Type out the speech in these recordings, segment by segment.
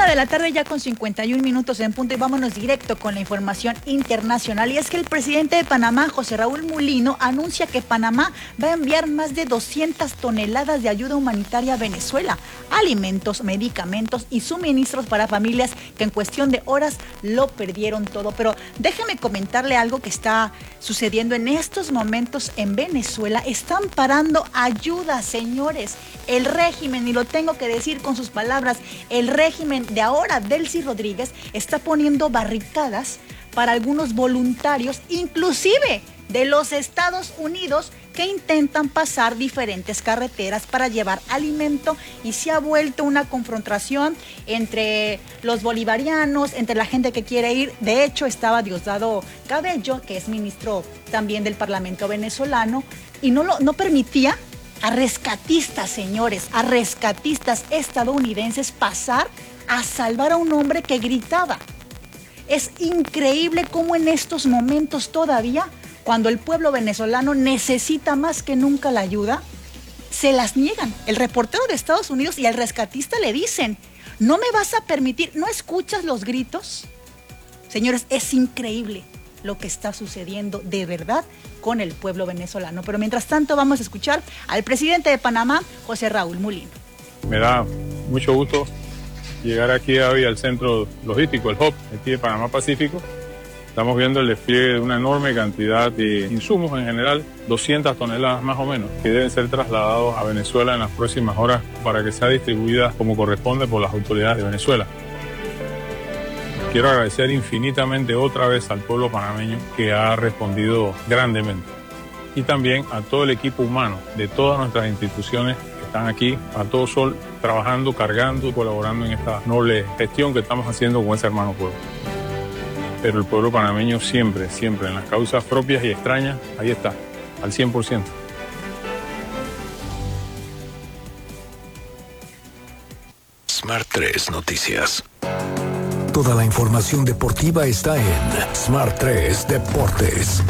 de la tarde ya con 51 minutos en punto y vámonos directo con la información internacional. Y es que el presidente de Panamá, José Raúl Mulino, anuncia que Panamá va a enviar más de 200 toneladas de ayuda humanitaria a Venezuela, alimentos, medicamentos y suministros para familias que en cuestión de horas lo perdieron todo. Pero déjeme comentarle algo que está sucediendo en estos momentos en Venezuela. Están parando ayuda, señores. El régimen, y lo tengo que decir con sus palabras, el régimen de ahora, Delcy Rodríguez, está poniendo barricadas para algunos voluntarios, inclusive de los Estados Unidos, que intentan pasar diferentes carreteras para llevar alimento, y se ha vuelto una confrontación entre los bolivarianos, entre la gente que quiere ir. De hecho, estaba Diosdado Cabello, que es ministro también del Parlamento venezolano, y no permitía a rescatistas, señores, a rescatistas estadounidenses pasar a salvar a un hombre que gritaba. Es increíble cómo en estos momentos todavía, cuando el pueblo venezolano necesita más que nunca la ayuda, se las niegan. El reportero de Estados Unidos y el rescatista le dicen: no me vas a permitir. ¿No escuchas los gritos? Señores, es increíble lo que está sucediendo de verdad con el pueblo venezolano. Pero mientras tanto vamos a escuchar al presidente de Panamá, José Raúl Mulino. Me da mucho gusto llegar aquí hoy al centro logístico, el hub, aquí de Panamá Pacífico. Estamos viendo el despliegue de una enorme cantidad de insumos en general, 200 toneladas más o menos, que deben ser trasladados a Venezuela en las próximas horas para que sea distribuida como corresponde por las autoridades de Venezuela. Quiero agradecer infinitamente otra vez al pueblo panameño que ha respondido grandemente. Y también a todo el equipo humano de todas nuestras instituciones que están aquí a todo sol, trabajando, cargando y colaborando en esta noble gestión que estamos haciendo con ese hermano pueblo. Pero el pueblo panameño siempre, siempre en las causas propias y extrañas, ahí está, al 100%. Smart 3 Noticias. Toda la información deportiva está en Smart 3 Deportes.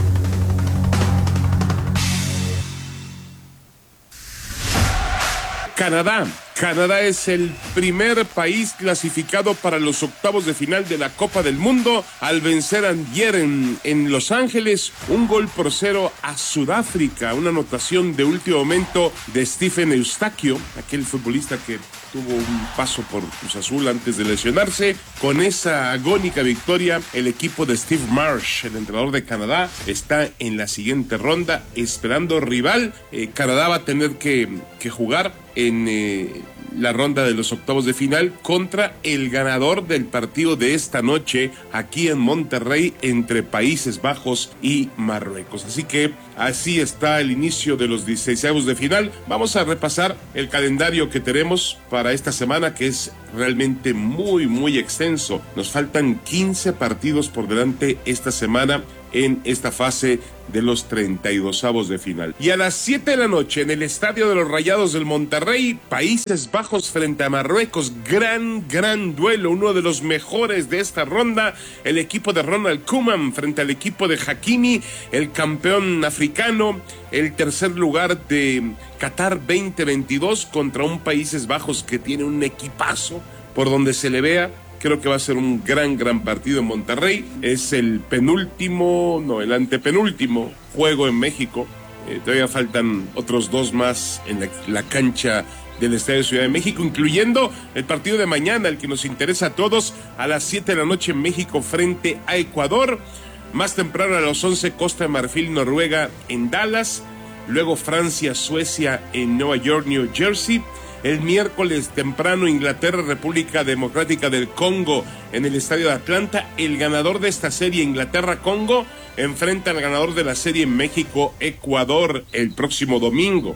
Canadá es el primer país clasificado para los octavos de final de la Copa del Mundo al vencer ayer en Los Ángeles 1-0 a Sudáfrica. Una anotación de último momento de Stephen Eustaquio, aquel futbolista que tuvo un paso por Cruz Azul antes de lesionarse. Con esa agónica victoria, el equipo de Steve Marsh, el entrenador de Canadá, está en la siguiente ronda esperando rival. Canadá va a tener que jugar en la ronda de los octavos de final contra el ganador del partido de esta noche aquí en Monterrey entre Países Bajos y Marruecos. Así que así está el inicio de los 16avos de final. Vamos a repasar el calendario que tenemos para esta semana, que es realmente muy, muy extenso. Nos faltan 15 partidos por delante esta semana en esta fase de los 32avos de final. Y a las 7 de la noche en el Estadio de los Rayados del Monterrey, Países Bajos frente a Marruecos. Gran duelo, uno de los mejores de esta ronda. El equipo de Ronald Koeman frente al equipo de Hakimi, el campeón africano, el tercer lugar de Qatar 2022 contra un Países Bajos que tiene un equipazo por donde se le vea. Creo que va a ser un gran partido en Monterrey. Es el el antepenúltimo juego en México. Todavía faltan otros dos más en la cancha del Estadio Ciudad de México, incluyendo el partido de mañana, el que nos interesa a todos, a las 7 de la noche en México frente a Ecuador. Más temprano a las 11, Costa de Marfil, Noruega en Dallas. Luego Francia, Suecia en Nueva York, New Jersey. El miércoles temprano, Inglaterra, República Democrática del Congo en el Estadio de Atlanta. El ganador de esta serie, Inglaterra-Congo, enfrenta al ganador de la serie México-Ecuador el próximo domingo.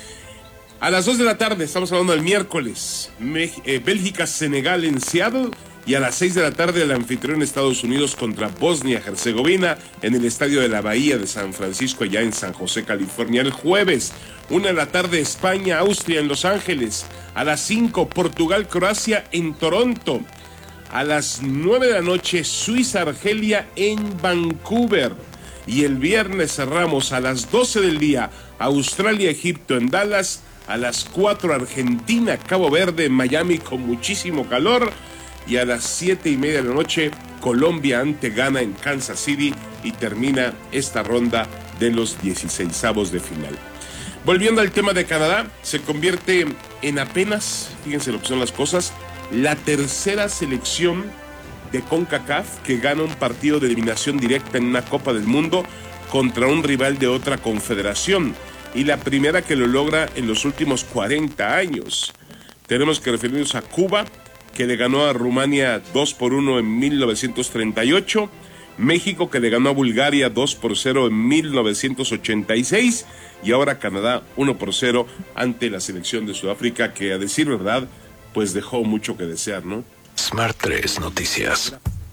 A las 2 de la tarde, estamos hablando del miércoles, Bélgica-Senegal en Seattle. Y a las 6 de la tarde, el anfitrión Estados Unidos contra Bosnia-Herzegovina en el Estadio de la Bahía de San Francisco, allá en San José, California. El jueves, 1 de la tarde, España-Austria en Los Ángeles. A las 5, Portugal-Croacia en Toronto. A las 9 de la noche, Suiza-Argelia en Vancouver. Y el viernes cerramos a las 12 del día, Australia-Egipto en Dallas. A las 4, Argentina-Cabo Verde en Miami con muchísimo calor. y a las 7:30 de la noche, Colombia ante Ghana en Kansas City y termina esta ronda de los 16avos de final. Volviendo al tema de Canadá, se convierte en apenas, fíjense lo que son las cosas, la tercera selección de CONCACAF que gana un partido de eliminación directa en una Copa del Mundo contra un rival de otra confederación, y la primera que lo logra en los últimos 40 años. Tenemos que referirnos a Cuba, que le ganó a Rumania 2-1 en 1938, México, que le ganó a Bulgaria 2-0 en 1986, y ahora Canadá 1-0 ante la selección de Sudáfrica, que a decir verdad, pues dejó mucho que desear, ¿no? Smart 3 Noticias.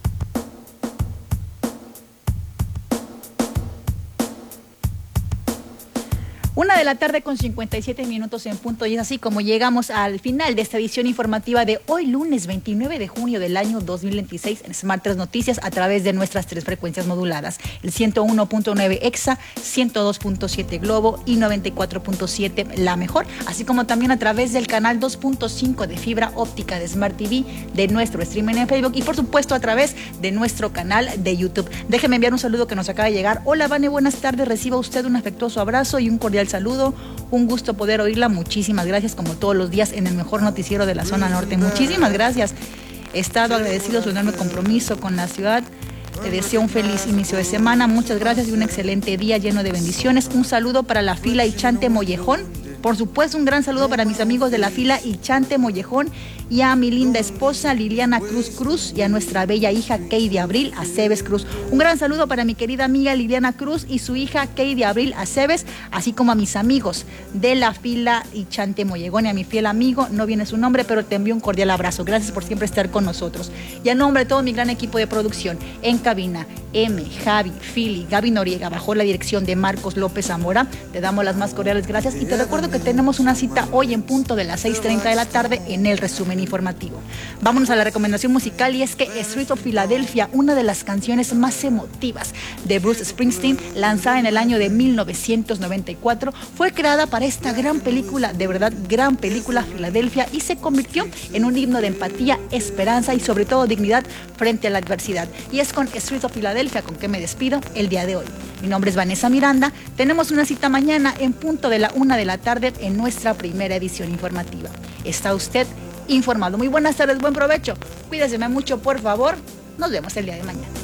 1:57 p.m. en punto, y es así como llegamos al final de esta edición informativa de hoy, lunes 29 de junio del año 2026 en Smart 3 Noticias, a través de nuestras 3 frecuencias moduladas, el 101.9 EXA, 102.7 Globo y 94.7 La Mejor, así como también a través del canal 2.5 de fibra óptica de Smart TV, de nuestro streaming en Facebook y por supuesto a través de nuestro canal de YouTube. Déjeme enviar un saludo que nos acaba de llegar. Hola Vane, buenas tardes, reciba usted un afectuoso abrazo y un cordial saludo, un gusto poder oírla, muchísimas gracias como todos los días en el mejor noticiero de la zona norte, muchísimas gracias, he estado agradecido su enorme compromiso con la ciudad, te deseo un feliz inicio de semana, muchas gracias y un excelente día lleno de bendiciones. Un saludo para la fila Ichante Mollejón, por supuesto un gran saludo para mis amigos de la fila Ichante Mollejón y a mi linda esposa Liliana Cruz y a nuestra bella hija Keidy Abril Aceves Cruz. Un gran saludo para mi querida amiga Liliana Cruz y su hija Keidy Abril Aceves, así como a mis amigos de la fila Ichante Mollejón y a mi fiel amigo, no viene su nombre, pero te envío un cordial abrazo. Gracias por siempre estar con nosotros. Y a nombre de todo mi gran equipo de producción, en cabina, Javi, Fili, Gaby Noriega, bajo la dirección de Marcos López Zamora, te damos las más cordiales gracias y te recuerdo que tenemos una cita hoy en punto de las 6:30 de la tarde en el resumen informativo. Vámonos a la recomendación musical, y es que Streets of Philadelphia, una de las canciones más emotivas de Bruce Springsteen, lanzada en el año de 1994, fue creada para esta gran película, de verdad gran película, Filadelfia, y se convirtió en un himno de empatía, esperanza y sobre todo dignidad frente a la adversidad. Y es con Streets of Philadelphia con que me despido el día de hoy. Mi nombre es Vanessa Miranda, tenemos una cita mañana en punto de la 1 de la tarde en nuestra primera edición informativa. Está usted informado. Muy buenas tardes, buen provecho. Cuídese mucho, por favor. Nos vemos el día de mañana.